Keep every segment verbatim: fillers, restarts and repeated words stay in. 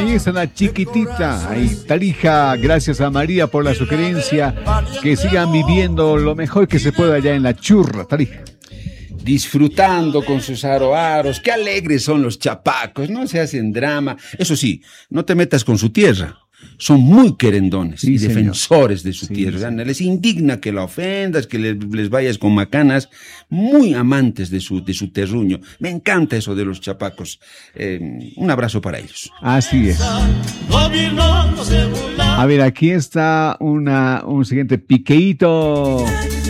Ahí está la chiquitita, ahí Tarija, gracias a María por la sugerencia, que sigan viviendo lo mejor que se pueda allá en la churra, Tarija. Disfrutando con sus aroaros, qué alegres son los chapacos, no se hacen drama. Eso sí, no te metas con su tierra. Son muy querendones sí, y señor. defensores de su sí, tierra. Sí. Les indigna que la ofendas, que les, les vayas con macanas. Muy amantes de su, de su terruño. Me encanta eso de los chapacos. Eh, un abrazo para ellos. Así es. A ver, aquí está una, un siguiente piqueíto.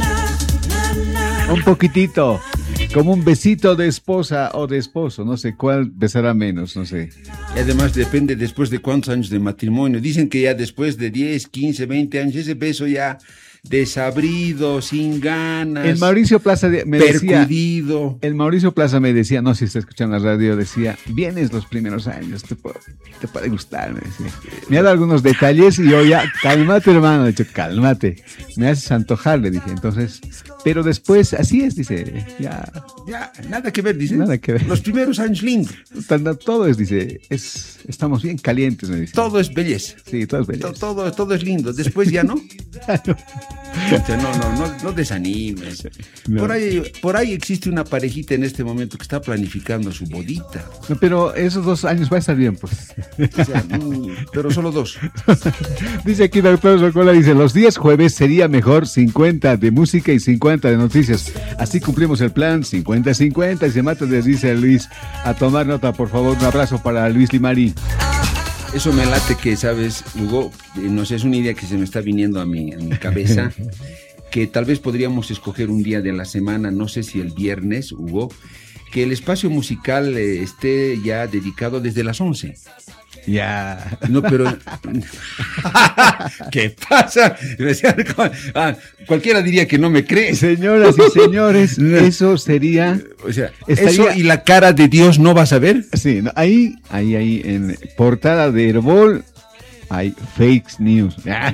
Un poquitito. Como un besito de esposa o de esposo, no sé cuál besará menos, no sé. Y además depende después de cuántos años de matrimonio. Dicen que ya después de diez, quince, veinte años, ese beso ya desabrido, sin ganas. El Mauricio Plaza de, me percudido. decía, el Mauricio Plaza me decía, no sé si está escuchando la radio, decía, vienes los primeros años, te, puedo, te puede gustar, me decía. Me ha dado algunos detalles y yo ya, cálmate hermano, he dicho, cálmate, me haces antojar, le dije, entonces, pero después, así es, dice, ya. Ya, nada que ver, dice. Nada que ver. Los primeros años lindos. Todo es, dice, es, estamos bien calientes, me dice. Todo es belleza. Sí, todo es belleza. Todo, todo, todo es lindo, después ya no. No, no, no, no desanimes. No. Por ahí, por ahí existe una parejita en este momento que está planificando su bodita. No, pero esos dos años va a estar bien, pues. O sea, mm, pero solo dos. Dice aquí doctor Rocola, dice, los días jueves sería mejor cincuenta de música y cincuenta de noticias. Así cumplimos el plan, cincuenta cincuenta y se mata, les dice Luis. A tomar nota, por favor, un abrazo para Luis Limari. Eso me late que, ¿sabes, Hugo? No sé, es una idea que se me está viniendo a mi, a mi cabeza, que tal vez podríamos escoger un día de la semana, no sé si el viernes, Hugo, que el espacio musical eh, esté ya dedicado desde las once. Ya. No, pero... ¿Qué pasa? Ah, cualquiera diría que no me cree. Señoras y señores, eso sería... O sea, estaría... eso y la cara de Dios no vas a ver. Sí, no, ahí, ahí, ahí, en portada de Herbol hay fake news.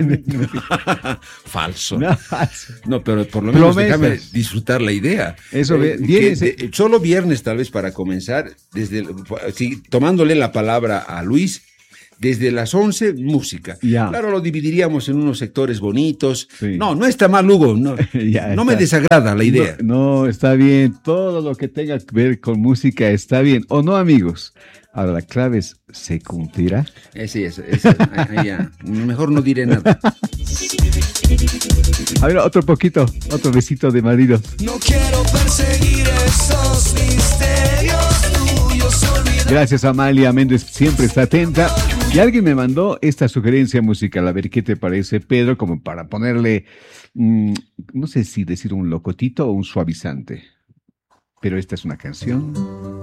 Falso. No, falso. No, pero por lo menos Promesas. Déjame disfrutar la idea. Eso, eh, viene que, ese... de, solo viernes tal vez para comenzar, desde sí, tomándole la palabra a Luis, desde las once, música. Ya. Claro, lo dividiríamos en unos sectores bonitos. Sí. No, no está mal, Hugo. No, no me desagrada la idea. No, no, está bien. Todo lo que tenga que ver con música está bien. ¿O no, amigos? Ahora, la clave es, ¿se cumplirá? Eh, sí, eso, eso, ahí ya. Mejor no diré nada. A ver, otro poquito, otro besito de marido. No quiero perseguir esos misterios tuyos. Gracias, Amalia Méndez, siempre está atenta. Y alguien me mandó esta sugerencia musical. A ver, ¿qué te parece, Pedro? Como para ponerle, mmm, no sé si decir un locotito o un suavizante. Pero esta es una canción